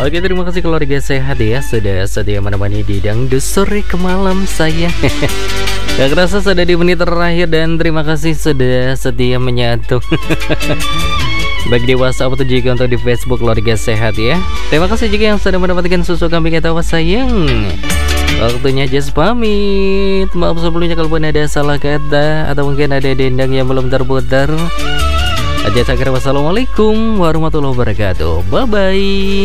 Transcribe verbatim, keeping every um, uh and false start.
Oke, terima kasih keluarga sehat ya, sudah setia menemani di Dangdut Sore ke malam saya. Gak kerasa sudah di menit terakhir dan terima kasih sudah setia menyatu. Baik di WhatsApp atau juga untuk di Facebook keluarga sehat ya. Terima kasih juga yang sudah mendapatkan susu kambing atau sayang. Waktunya Jess pamit. Maaf sebelumnya kalau pun ada salah kata atau mungkin ada dendang yang belum terputar. Aja sakit. Wassalamualaikum warahmatullahi wabarakatuh. Bye bye.